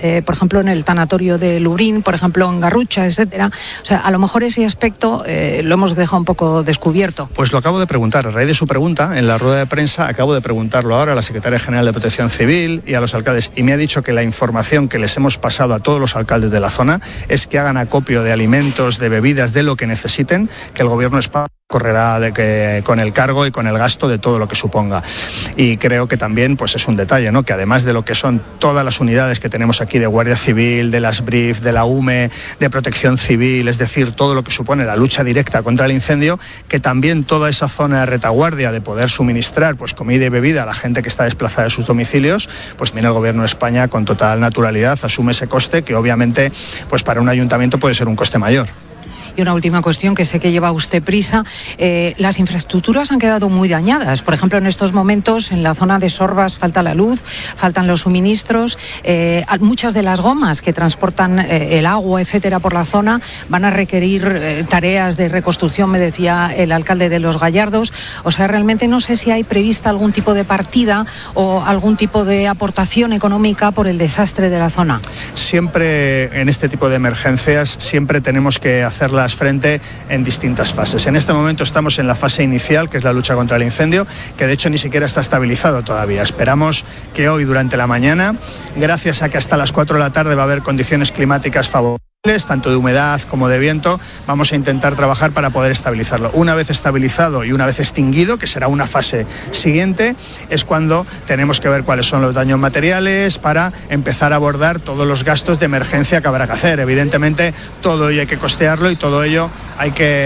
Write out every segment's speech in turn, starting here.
por ejemplo en el tanatorio de Lurín, por ejemplo en Garrucha, etcétera. O sea, a lo mejor ese aspecto lo hemos dejado un poco descubierto. Pues lo acabo de preguntar, a raíz de su pregunta, en la rueda de prensa, acabo de preguntarlo ahora a la Secretaria General de Protección Civil y a los alcaldes, y me ha dicho que la información que les hemos pasado a todos los alcaldes de la zona es que hagan acopio de alimentos, de bebidas, de lo que necesiten, que el Gobierno español correrá con el cargo y con el gasto de todo lo que suponga. Y creo que también pues es un detalle, ¿no? Que además de lo que son todas las unidades que tenemos aquí de Guardia Civil, de las BRIF, de la UME, de Protección Civil, es decir, todo lo que supone la lucha directa contra el incendio, que también toda esa zona de retaguardia de poder suministrar pues comida y bebida a la gente que está desplazada de sus domicilios, pues también el Gobierno de España con total naturalidad asume ese coste que obviamente pues para un ayuntamiento puede ser un coste mayor. Y una última cuestión, que sé que lleva usted prisa. Las infraestructuras han quedado muy dañadas. Por ejemplo, en estos momentos, en la zona de Sorbas falta la luz, faltan los suministros. Muchas de las gomas que transportan el agua, etcétera, por la zona van a requerir tareas de reconstrucción, me decía el alcalde de Los Gallardos. O sea, realmente no sé si hay prevista algún tipo de partida o algún tipo de aportación económica por el desastre de la zona. Siempre en este tipo de emergencias, siempre tenemos que hacerlas frente en distintas fases. En este momento estamos en la fase inicial, que es la lucha contra el incendio, que de hecho ni siquiera está estabilizado todavía. Esperamos que hoy, durante la mañana, gracias a que hasta las 4 de la tarde va a haber condiciones climáticas favorables, tanto de humedad como de viento, vamos a intentar trabajar para poder estabilizarlo. Una vez estabilizado y una vez extinguido, que será una fase siguiente, es cuando tenemos que ver cuáles son los daños materiales para empezar a abordar todos los gastos de emergencia que habrá que hacer. Evidentemente, todo ello hay que costearlo y todo ello hay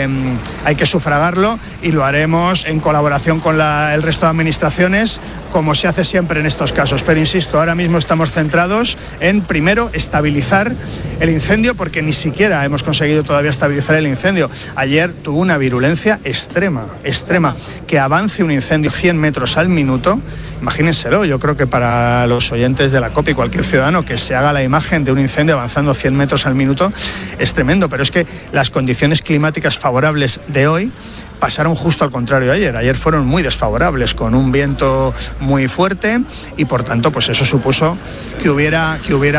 que sufragarlo, y lo haremos en colaboración con el resto de administraciones, como se hace siempre en estos casos. Pero insisto, ahora mismo estamos centrados en, primero, estabilizar el incendio, porque ni siquiera hemos conseguido todavía estabilizar el incendio. Ayer tuvo una virulencia extrema. Que avance un incendio 100 metros al minuto, imagínenselo. Yo creo que para los oyentes de la COPE y cualquier ciudadano que se haga la imagen de un incendio avanzando 100 metros al minuto es tremendo. Pero es que las condiciones climáticas favorables de hoy pasaron justo al contrario de ayer. Ayer fueron muy desfavorables, con un viento muy fuerte, y por tanto pues eso supuso que hubiera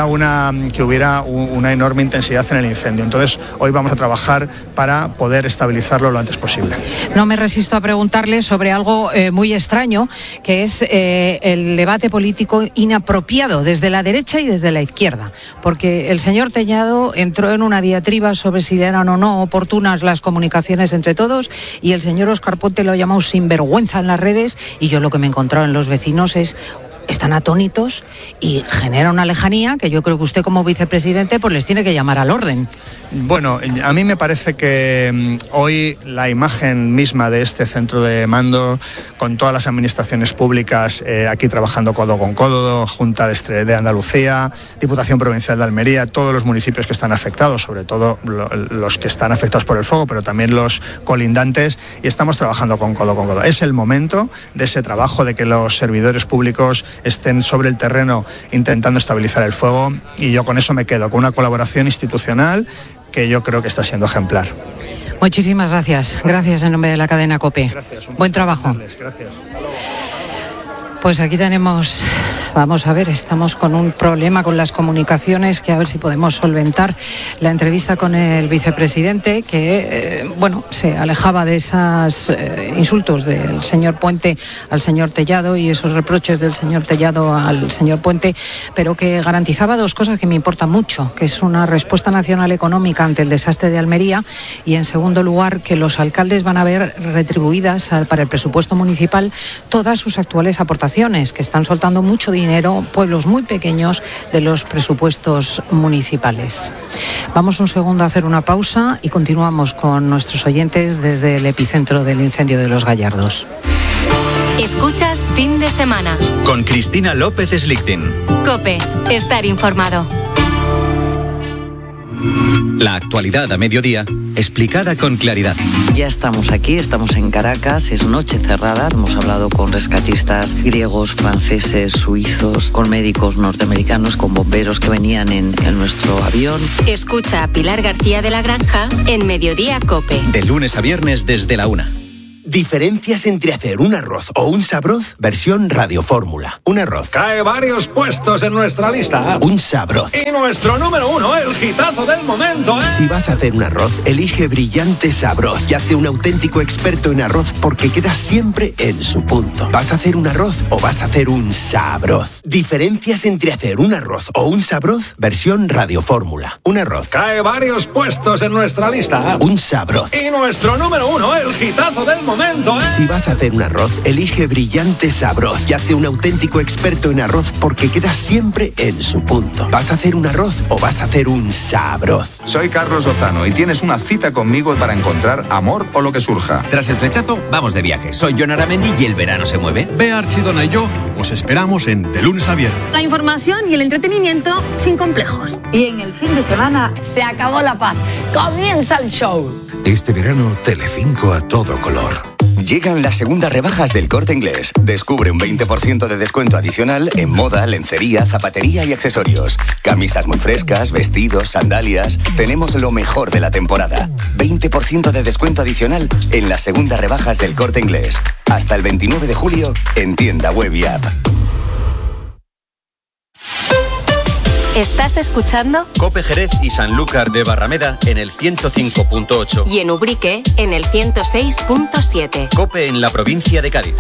una enorme intensidad en el incendio. Entonces hoy vamos a trabajar para poder estabilizarlo lo antes posible. No me resisto a preguntarle sobre algo muy extraño, que es el debate político inapropiado desde la derecha y desde la izquierda, porque el señor Tellado entró en una diatriba sobre si eran o no oportunas las comunicaciones entre todos, y el señor Óscar Puente lo ha llamado sinvergüenza en las redes, y yo lo que me he encontrado en los vecinos están atónitos y genera una lejanía que yo creo que usted, como vicepresidente, pues les tiene que llamar al orden. Bueno, a mí me parece que hoy la imagen misma de este centro de mando, con todas las administraciones públicas aquí trabajando codo con codo, Junta de Andalucía, Diputación Provincial de Almería, todos los municipios que están afectados, sobre todo los que están afectados por el fuego, pero también los colindantes, y estamos trabajando con codo con codo. Es el momento de ese trabajo, de que los servidores públicos estén sobre el terreno intentando estabilizar el fuego, y yo con eso me quedo, con una colaboración institucional que yo creo que está siendo ejemplar. Muchísimas gracias. Gracias en nombre de la cadena COPE. Gracias. Buen trabajo. Gracias. Pues aquí tenemos, vamos a ver, estamos con un problema con las comunicaciones, que a ver si podemos solventar la entrevista con el vicepresidente, que, se alejaba de esos insultos del señor Puente al señor Tellado y esos reproches del señor Tellado al señor Puente, pero que garantizaba dos cosas que me importan mucho, que es una respuesta nacional económica ante el desastre de Almería, y en segundo lugar que los alcaldes van a ver retribuidas para el presupuesto municipal todas sus actuales aportaciones, que están soltando mucho dinero pueblos muy pequeños de los presupuestos municipales. Vamos un segundo a hacer una pausa y continuamos con nuestros oyentes desde el epicentro del incendio de Los Gallardos. Escuchas Fin de Semana con Cristina López Slichting. COPE, estar informado. La actualidad a mediodía, explicada con claridad. Ya estamos aquí, estamos en Caracas, es noche cerrada. Hemos hablado con rescatistas griegos, franceses, suizos, con médicos norteamericanos, con bomberos que venían en nuestro avión. Escucha a Pilar García de la Granja en Mediodía COPE. De lunes a viernes desde la 1. Diferencias entre hacer un arroz o un sabroz, versión radiofórmula. Un arroz. Cae varios puestos en nuestra lista. Un sabroz. Y nuestro número 1, el hitazo del momento, ¿eh? Si vas a hacer un arroz, elige Brillante Sabroz y hazte un auténtico experto en arroz porque quedas siempre en su punto. ¿Vas a hacer un arroz o vas a hacer un sabroz? Diferencias entre hacer un arroz o un sabroz, versión radiofórmula. Un arroz. Cae varios puestos en nuestra lista. Un sabroz. Y nuestro número 1, el hitazo del momento, ¿eh? Si vas a hacer un arroz, elige Brillante Sabroz y hazte un auténtico experto en arroz porque quedas siempre en su punto. ¿Vas a hacer un arroz o vas a hacer un sabroz? Soy Carlos Lozano y tienes una cita conmigo para encontrar amor o lo que surja. Tras el flechazo, vamos de viaje. Soy Jon Aramendi y el verano se mueve. Bea Archidona y yo os esperamos en De Lunes a Viernes. La información y el entretenimiento sin complejos. Y en el fin de semana se acabó la paz. Comienza el show. Este verano, Telecinco a todo color. Llegan las segundas rebajas del Corte Inglés. Descubre un 20% de descuento adicional en moda, lencería, zapatería y accesorios. Camisas muy frescas, vestidos, sandalias. Tenemos lo mejor de la temporada. 20% de descuento adicional en las segundas rebajas del Corte Inglés. Hasta el 29 de julio en tienda web y app. ¿Estás escuchando? Cope Jerez y Sanlúcar de Barrameda en el 105.8. Y en Ubrique en el 106.7. Cope en la provincia de Cádiz.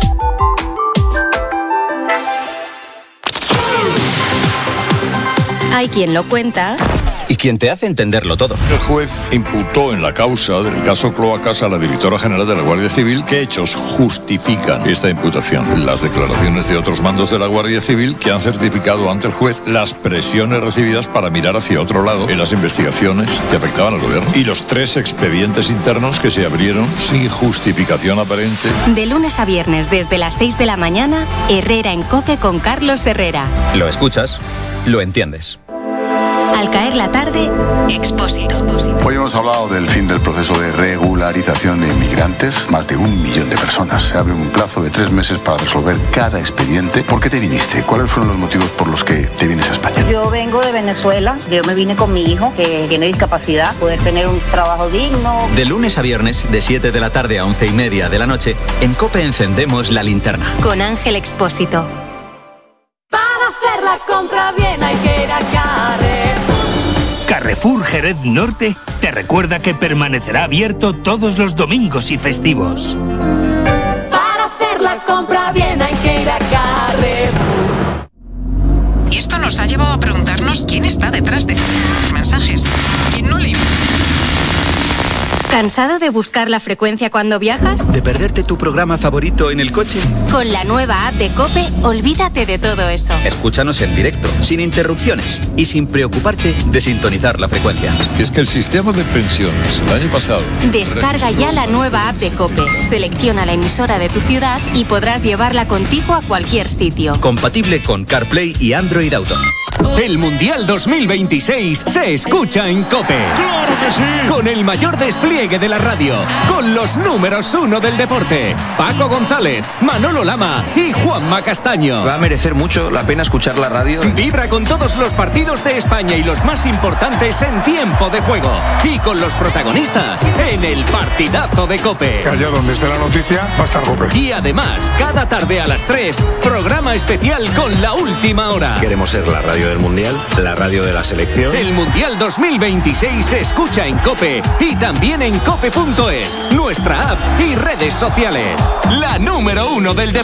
Hay quien lo cuenta. Y quien te hace entenderlo todo. El juez imputó en la causa del caso Cloacas a la directora general de la Guardia Civil. ¿Qué hechos justifican esta imputación? Las declaraciones de otros mandos de la Guardia Civil que han certificado ante el juez las presiones recibidas para mirar hacia otro lado en las investigaciones que afectaban al gobierno. Y los 3 expedientes internos que se abrieron sin justificación aparente. De lunes a viernes desde las 6 de la mañana, Herrera en COPE con Carlos Herrera. Lo escuchas, lo entiendes. Al caer la tarde, Expósito. Hoy hemos hablado del fin del proceso de regularización de inmigrantes. Más de 1 millón de personas. Se abre un plazo de 3 meses para resolver cada expediente. ¿Por qué te viniste? ¿Cuáles fueron los motivos por los que te vienes a España? Yo vengo de Venezuela. Yo me vine con mi hijo, que tiene discapacidad, poder tener un trabajo digno. De lunes a viernes, de 7 de la tarde a 11:30 de la noche, en COPE encendemos la linterna. Con Ángel Expósito. Para hacer la compra bien hay que ir a Carrefour. Carrefour Jerez Norte te recuerda que permanecerá abierto todos los domingos y festivos. Para hacer la compra bien hay que ir a Carrefour. Y esto nos ha llevado a preguntarnos quién está detrás de los mensajes. ¿Quién no lee? ¿Cansado de buscar la frecuencia cuando viajas? ¿De perderte tu programa favorito en el coche? Con la nueva app de COPE, olvídate de todo eso. Escúchanos en directo, sin interrupciones y sin preocuparte de sintonizar la frecuencia. Es que el sistema de pensiones el año pasado... Descarga ya la nueva app de COPE, selecciona la emisora de tu ciudad y podrás llevarla contigo a cualquier sitio. Compatible con CarPlay y Android Auto. El Mundial 2026 se escucha en COPE. ¡Claro que sí! Con el mayor despliegue de la radio, con los números 1 del deporte, Paco González, Manolo Lama y Juanma Castaño. Va a merecer mucho la pena escuchar la radio. Vibra con todos los partidos de España y los más importantes en tiempo de juego. Y con los protagonistas en el partidazo de COPE. Que allá donde esté la noticia va a estar COPE. Y además, cada tarde a las 3, programa especial con la última hora. Queremos ser la radio del Mundial, la radio de la selección. El Mundial 2026 se escucha en COPE y también en cope.es, nuestra app y redes sociales. La número 1 del deporte.